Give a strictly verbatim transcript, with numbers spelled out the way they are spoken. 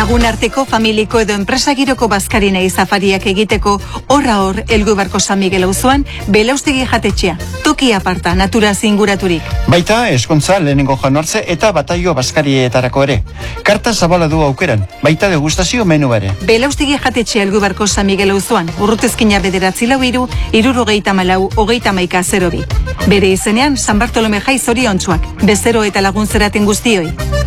Lagun arteko, familiko edo enpresagiroko bazkarinei safariak egiteko horra hor helgu barko San Miguel auzoan belaustegi jatetxea, toki aparta, naturaz inguraturik. Baita eskontza lehenengo janortze eta bataio bazkarietarako ere. Karta zabala du aukeran, baita degustazio menu ere. Belaustegi jatetxea helgu barko San Miguel auzoan, urrutezkina bederatzi lau hiru, hirurogeita hamalau, hogeita hamaika zero bi. Bere izenean San Bartolome Jai zoriontsuak, bezero eta lagun zeraten guztioi.